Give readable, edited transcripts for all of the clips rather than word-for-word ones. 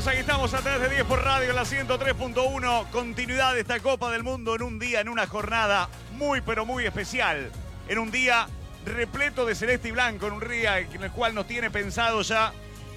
amigos, aquí estamos a través de 10 por radio en la 103.1. Continuidad de esta Copa del Mundo en un día, en una jornada muy pero muy especial. En un día repleto de celeste y blanco, en un día en el cual nos tiene pensado ya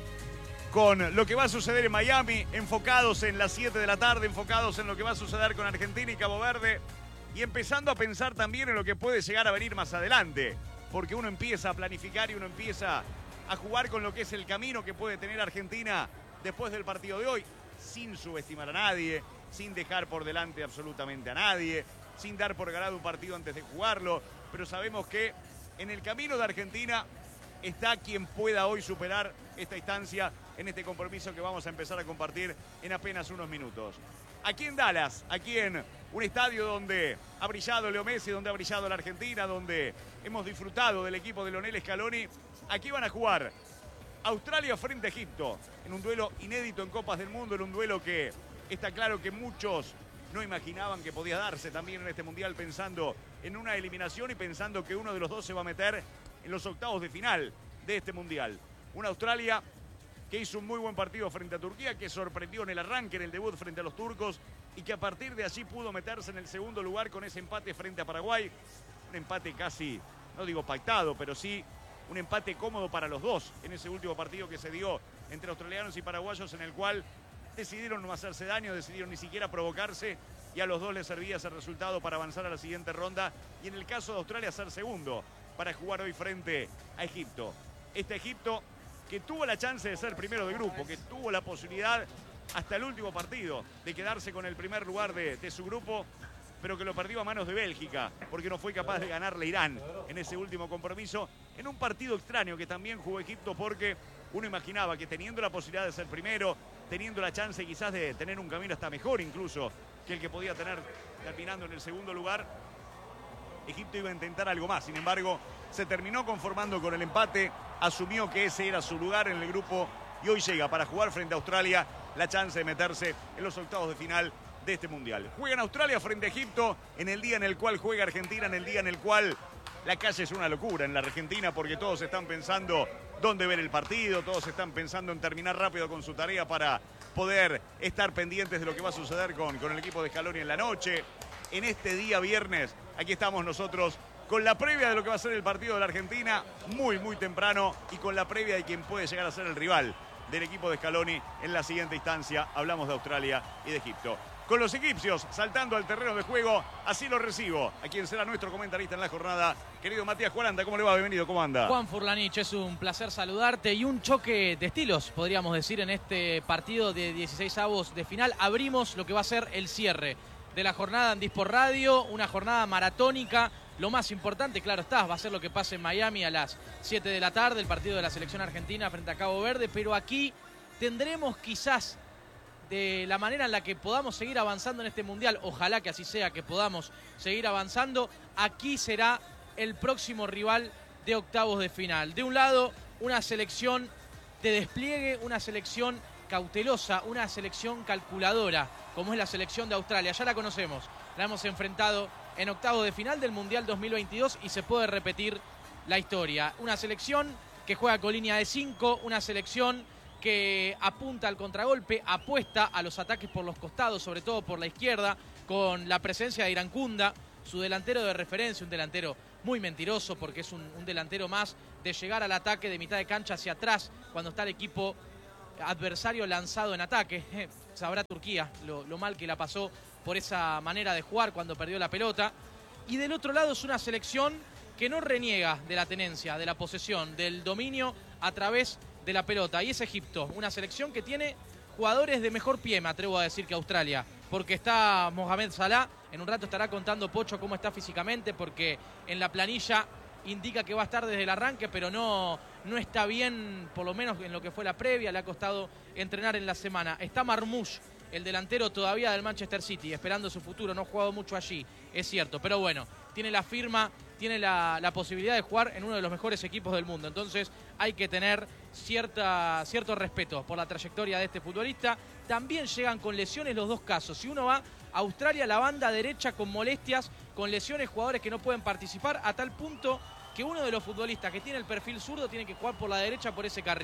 con lo que va a suceder en Miami, enfocados en las 7 de la tarde, enfocados en lo que va a suceder con Argentina y Cabo Verde, y empezando a pensar también en lo que puede llegar a venir más adelante, porque uno empieza a planificar y uno empieza a jugar con lo que es el camino que puede tener Argentina después del partido de hoy, sin subestimar a nadie, sin dejar por delante absolutamente a nadie, sin dar por ganado un partido antes de jugarlo, pero sabemos que en el camino de Argentina está quien pueda hoy superar esta instancia en este compromiso que vamos a empezar a compartir en apenas unos minutos. Aquí en Dallas, aquí en un estadio donde ha brillado Leo Messi, donde ha brillado la Argentina, donde hemos disfrutado del equipo de Lionel Scaloni, aquí van a jugar Australia frente a Egipto, en un duelo inédito en Copas del Mundo, en un duelo que está claro que muchos no imaginaban que podía darse también en este Mundial, pensando en una eliminación y pensando que uno de los dos se va a meter en los octavos de final de este Mundial. Una Australia que hizo un muy buen partido frente a Turquía, que sorprendió en el arranque, en el debut frente a los turcos, y que a partir de allí pudo meterse en el segundo lugar con ese empate frente a Paraguay. Un empate casi, no digo pactado, pero sí un empate cómodo para los dos en ese último partido que se dio entre australianos y paraguayos, en el cual decidieron no hacerse daño, decidieron ni siquiera provocarse, y a los dos les servía ese resultado para avanzar a la siguiente ronda, y en el caso de Australia ser segundo para jugar hoy frente a Egipto. Este Egipto que tuvo la chance de ser primero de grupo, que tuvo la posibilidad hasta el último partido de quedarse con el primer lugar de su grupo, pero que lo perdió a manos de Bélgica, porque no fue capaz de ganarle a Irán en ese último compromiso, en un partido extraño que también jugó Egipto, porque uno imaginaba que teniendo la posibilidad de ser primero, teniendo la chance quizás de tener un camino hasta mejor incluso que el que podía tener terminando en el segundo lugar, Egipto iba a intentar algo más. Sin embargo, se terminó conformando con el empate, asumió que ese era su lugar en el grupo y hoy llega para jugar frente a Australia la chance de meterse en los octavos de final de este Mundial. Juega en Australia frente a Egipto en el día en el cual juega Argentina, en el día en el cual la calle es una locura en la Argentina, porque todos están pensando dónde ver el partido, todos están pensando en terminar rápido con su tarea para poder estar pendientes de lo que va a suceder con el equipo de Scaloni en la noche. En este día viernes, aquí estamos nosotros con la previa de lo que va a ser el partido de la Argentina, muy temprano, y con la previa de quien puede llegar a ser el rival del equipo de Scaloni en la siguiente instancia. Hablamos de Australia y de Egipto. Con los egipcios saltando al terreno de juego, así lo recibo a quien será nuestro comentarista en la jornada, querido Matías Juaranta. ¿Cómo le va? Bienvenido, ¿cómo anda? Juan Furlanich, es un placer saludarte, y un choque de estilos, podríamos decir, en este partido de 16avos de final. Abrimos lo que va a ser el cierre de la jornada en 10 por radio, una jornada maratónica. Lo más importante, claro está, va a ser lo que pase en Miami a las 7 de la tarde, el partido de la selección argentina frente a Cabo Verde, pero aquí tendremos quizás, de la manera en la que podamos seguir avanzando en este Mundial, ojalá que así sea, que podamos seguir avanzando, aquí será el próximo rival de octavos de final. De un lado, una selección de despliegue, una selección cautelosa, una selección calculadora, como es la selección de Australia. Ya la conocemos, la hemos enfrentado en octavos de final del Mundial 2022 y se puede repetir la historia. Una selección que juega con línea de 5, una selección que apunta al contragolpe, apuesta a los ataques por los costados, sobre todo por la izquierda, con la presencia de Irankunda, su delantero de referencia, un delantero muy mentiroso, porque es un delantero más de llegar al ataque de mitad de cancha hacia atrás cuando está el equipo adversario lanzado en ataque. Sabrá Turquía lo mal que la pasó por esa manera de jugar cuando perdió la pelota. Y del otro lado es una selección que no reniega de la tenencia, de la posesión, del dominio a través de la pelota. Y es Egipto, una selección que tiene jugadores de mejor pie, me atrevo a decir, que Australia, porque está Mohamed Salah. En un rato estará contando Pocho cómo está físicamente, porque en la planilla indica que va a estar desde el arranque, pero no está bien, por lo menos en lo que fue la previa, le ha costado entrenar en la semana. Está Marmoush, el delantero todavía del Manchester City, esperando su futuro, no ha jugado mucho allí, es cierto, pero bueno, tiene la firma, tiene la posibilidad de jugar en uno de los mejores equipos del mundo, entonces hay que tener cierto respeto por la trayectoria de este futbolista. También llegan con lesiones los dos casos. Si uno va a Australia, la banda derecha con molestias, con lesiones, jugadores que no pueden participar, a tal punto que uno de los futbolistas que tiene el perfil zurdo tiene que jugar por la derecha, por ese carril.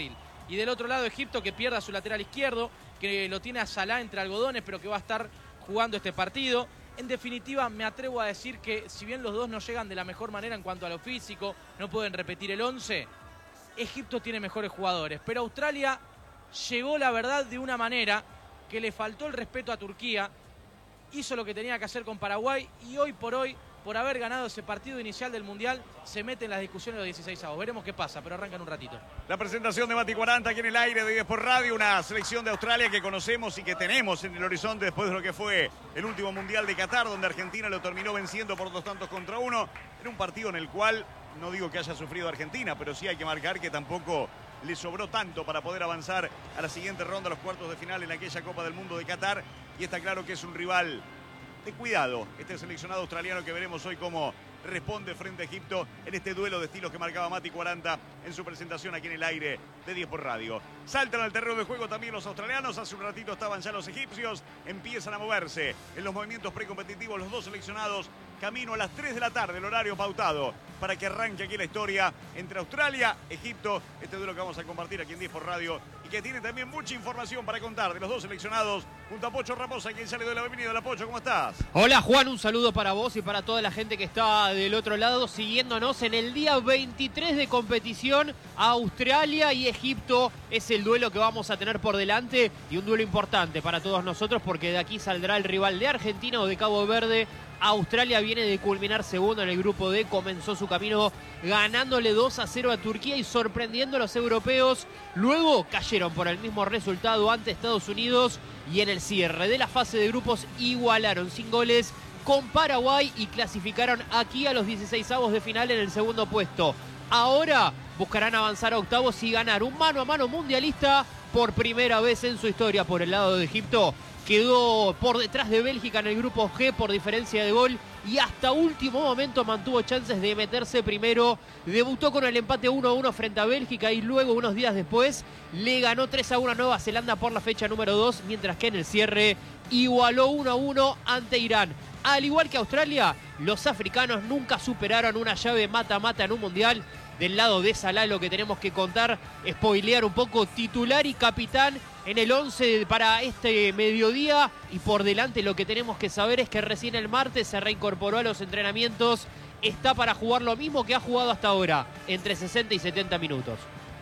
Y del otro lado Egipto, que pierde a su lateral izquierdo, que lo tiene a Salah entre algodones, pero que va a estar jugando este partido. En definitiva, me atrevo a decir que si bien los dos no llegan de la mejor manera en cuanto a lo físico, no pueden repetir el 11, Egipto tiene mejores jugadores. Pero Australia llegó, la verdad, de una manera que le faltó el respeto a Turquía, hizo lo que tenía que hacer con Paraguay y hoy por hoy, por haber ganado ese partido inicial del Mundial, se mete en las discusiones de los 16avos. Veremos qué pasa, pero arranca en un ratito. La presentación de Mati 40 aquí en el aire de por Radio, una selección de Australia que conocemos y que tenemos en el horizonte después de lo que fue el último Mundial de Qatar, donde Argentina lo terminó venciendo por 2-1 en un partido en el cual, no digo que haya sufrido Argentina, pero sí hay que marcar que tampoco le sobró tanto para poder avanzar a la siguiente ronda, a los cuartos de final en aquella Copa del Mundo de Qatar, y está claro que es un rival de cuidado, este seleccionado australiano que veremos hoy cómo responde frente a Egipto en este duelo de estilos que marcaba Mati 40 en su presentación aquí en el aire de 10 por Radio. Saltan al terreno de juego también los australianos, hace un ratito estaban ya los egipcios, empiezan a moverse en los movimientos precompetitivos los dos seleccionados, camino a las 3 de la tarde, el horario pautado para que arranque aquí la historia entre Australia, Egipto, este duelo que vamos a compartir aquí en 10 por Radio y que tiene también mucha información para contar de los dos seleccionados junto a Pocho Raposa, quien ya le doy la bienvenida. Hola Pocho, ¿cómo estás? Hola Juan, un saludo para vos y para toda la gente que está del otro lado siguiéndonos en el día 23 de competición. Australia y Egipto es el duelo que vamos a tener por delante y un duelo importante para todos nosotros porque de aquí saldrá el rival de Argentina o de Cabo Verde. Australia viene de culminar segundo en el grupo D, comenzó su camino ganándole 2-0 a Turquía y sorprendiendo a los europeos. Luego cayeron por el mismo resultado ante Estados Unidos y en el cierre de la fase de grupos igualaron sin goles con Paraguay y clasificaron aquí a los 16avos de final en el segundo puesto. Ahora buscarán avanzar a octavos y ganar un mano a mano mundialista por primera vez en su historia. Por el lado de Egipto quedó por detrás de Bélgica en el grupo G por diferencia de gol y hasta último momento mantuvo chances de meterse primero. Debutó con el empate 1-1 frente a Bélgica y luego unos días después le ganó 3-1 a Nueva Zelanda por la fecha número 2, mientras que en el cierre igualó 1-1 ante Irán. Al igual que Australia, los africanos nunca superaron una llave mata-mata en un mundial. Del lado de Salah lo que tenemos que contar, spoilear un poco, titular y capitán en el 11 para este mediodía. Y por delante lo que tenemos que saber es que recién el martes se reincorporó a los entrenamientos. Está para jugar lo mismo que ha jugado hasta ahora, entre 60 y 70 minutos.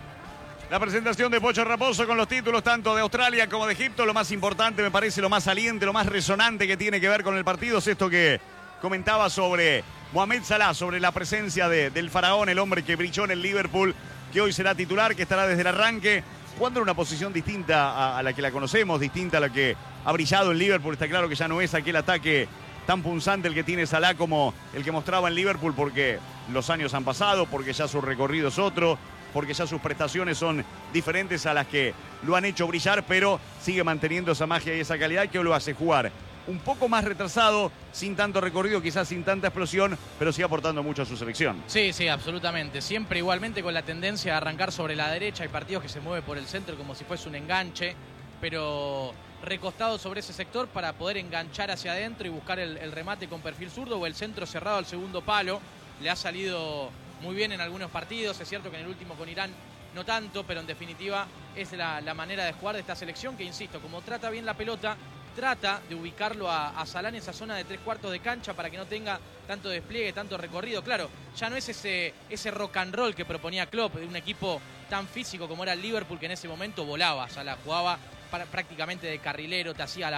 La presentación de Pocho Raposo con los títulos tanto de Australia como de Egipto. Lo más importante, me parece, lo más saliente, lo más resonante que tiene que ver con el partido es esto que comentaba sobre Mohamed Salah, sobre la presencia del faraón, el hombre que brilló en el Liverpool, que hoy será titular, que estará desde el arranque, jugando en una posición distinta a la que la conocemos, distinta a la que ha brillado en Liverpool. Está claro que ya no es aquel ataque tan punzante el que tiene Salah como el que mostraba en Liverpool, porque los años han pasado, porque ya su recorrido es otro, porque ya sus prestaciones son diferentes a las que lo han hecho brillar, pero sigue manteniendo esa magia y esa calidad que lo hace jugar un poco más retrasado, sin tanto recorrido, quizás sin tanta explosión, pero sí aportando mucho a su selección. Sí, sí, absolutamente. Siempre igualmente con la tendencia a arrancar sobre la derecha. Hay partidos que se mueven por el centro como si fuese un enganche, pero recostado sobre ese sector para poder enganchar hacia adentro y buscar el remate con perfil zurdo o el centro cerrado al segundo palo. Le ha salido muy bien en algunos partidos. Es cierto que en el último con Irán no tanto, pero en definitiva es la manera de jugar de esta selección que, insisto, como trata bien la pelota, trata de ubicarlo a Salah en esa zona de 3/4 de cancha para que no tenga tanto despliegue, tanto recorrido. Claro, ya no es ese rock and roll que proponía Klopp, de un equipo tan físico como era el Liverpool, que en ese momento volaba. Salah jugaba prácticamente de carrilero, te hacía la